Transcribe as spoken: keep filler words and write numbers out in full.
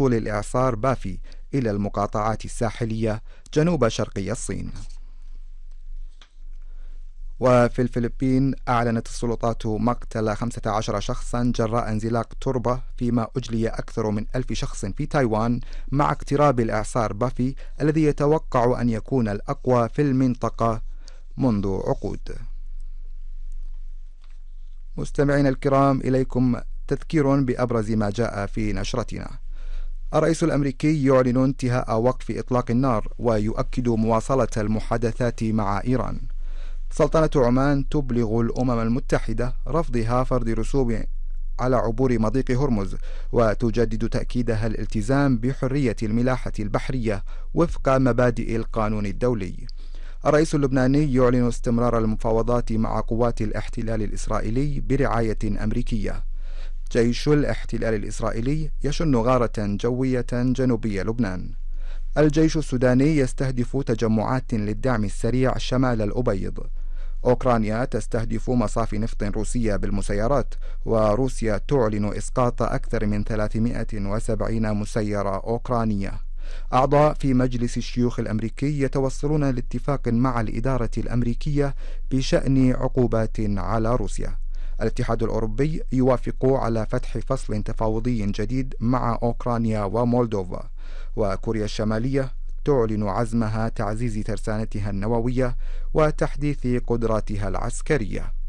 وصول الإعصار بافي إلى المقاطعات الساحلية جنوب شرقي الصين. وفي الفلبين أعلنت السلطات مقتل خمسة عشر شخصا جراء انزلاق تربة، فيما أجلي أكثر من ألف شخص في تايوان مع اقتراب الإعصار بافي الذي يتوقع أن يكون الأقوى في المنطقة منذ عقود. مستمعين الكرام، إليكم تذكير بأبرز ما جاء في نشرتنا. الرئيس الأمريكي يعلن انتهاء وقف إطلاق النار ويؤكد مواصلة المحادثات مع إيران. سلطنة عمان تبلغ الأمم المتحدة رفضها فرض رسوم على عبور مضيق هرمز، وتجدد تأكيدها الالتزام بحرية الملاحة البحرية وفق مبادئ القانون الدولي. الرئيس اللبناني يعلن استمرار المفاوضات مع قوات الاحتلال الإسرائيلي برعاية أمريكية. جيش الاحتلال الإسرائيلي يشن غارة جوية جنوبي لبنان. الجيش السوداني يستهدف تجمعات للدعم السريع شمال الأبيض. أوكرانيا تستهدف مصافي نفط روسية بالمسيرات، وروسيا تعلن إسقاط أكثر من ثلاثمائة وسبعين مسيرة أوكرانية. أعضاء في مجلس الشيوخ الأمريكي يتوصلون لاتفاق مع الإدارة الأمريكية بشأن عقوبات على روسيا. الاتحاد الأوروبي يوافق على فتح فصل تفاوضي جديد مع أوكرانيا ومولدوفا. وكوريا الشمالية تعلن عزمها تعزيز ترسانتها النووية وتحديث قدراتها العسكرية.